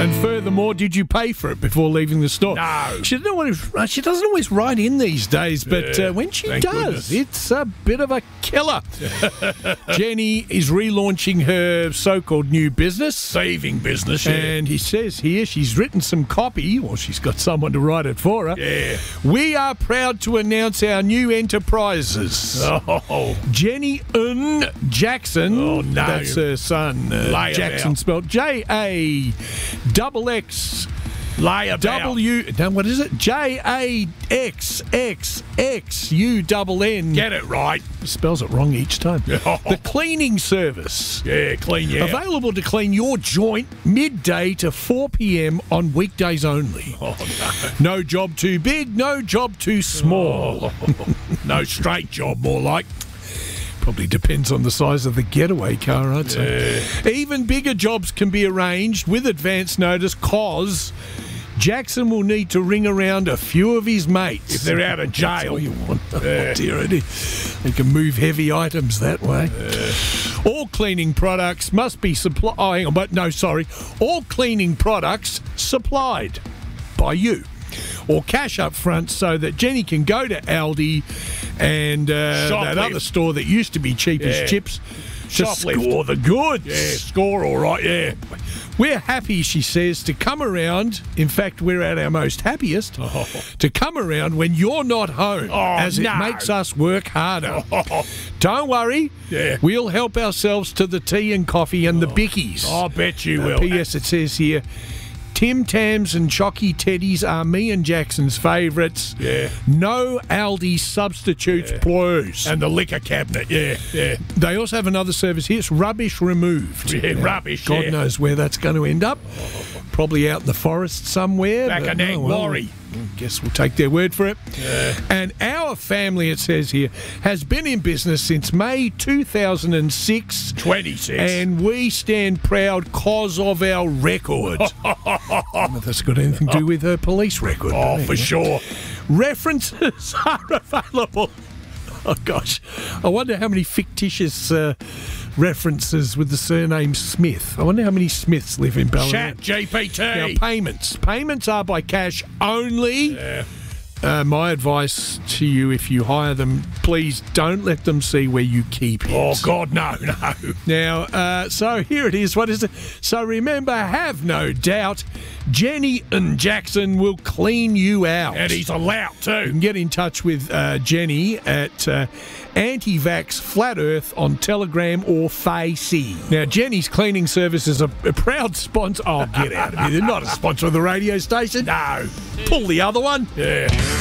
And furthermore, did you pay for it before leaving the store? No. She doesn't always write in these days, but when she thank does, goodness. it's a bit of a killer. Jenny is relaunching her so-called new business. Saving business, yeah. And he says here she's written some copy, or she's got someone to write it for her. Yeah. We are proud to announce our new enterprises. Oh, Jenny Jackson. Oh, no. That's her son. Lay 'em Jackson out. spelled JAXX. lay about. What is it? JAXXXUNN. Get it right. Spells it wrong each time. The cleaning service. Yeah, clean you out. Available to clean your joint midday to 4 p.m. on weekdays only. Oh, No job too big, no job too small. no. No straight job, more like. Probably depends on the size of the getaway car, I'd say. Even bigger jobs can be arranged with advance notice, cause Jackson will need to ring around a few of his mates. If they're out of That's jail. all you want. Oh, dear, oh dear. They can move heavy items that way. All cleaning products must be supplied. Oh, hang on, all cleaning products supplied by you. Or cash up front so that Jenny can go to Aldi and that other store that used to be cheap as chips to Shoplift. score the goods. Yeah, score all right, yeah. We're happy, she says, to come around. In fact, we're at our most happiest to come around when you're not home, as it makes us work harder. Don't worry. Yeah. We'll help ourselves to the tea and coffee and the bickies. I bet you will. P.S. It says here, Tim Tams and Chocky Teddies are me and Jackson's favourites. Yeah. No Aldi substitutes, please. And the liquor cabinet, yeah. They also have another service here. It's rubbish removed. Yeah, rubbish, God yeah. knows where that's going to end up. Probably out in the forest somewhere. Back but a neck worry. Guess we'll take their word for it. And our family, it says here, has been in business since May 2006. 26. And we stand proud cause of our record. I don't know if that's got anything to do with her police record. Oh, but for anyway. sure. References are available. Oh, gosh. I wonder how many fictitious references with the surname Smith. I wonder how many Smiths live in Ballarat. Chat GPT. Now, payments. Payments are by cash only. Yeah. My advice to you, if you hire them, please don't let them see where you keep it. Oh, God, no. Now, so here it is. What is it? So remember, have no doubt, Jenny and Jackson will clean you out. And he's a lout, You too. can get in touch with Jenny at Anti-Vax Flat Earth on Telegram or Facey. Now, Jenny's cleaning service is a proud sponsor. Oh, get out of here. They're not a sponsor of the radio station. No. Pull the other one. Yeah.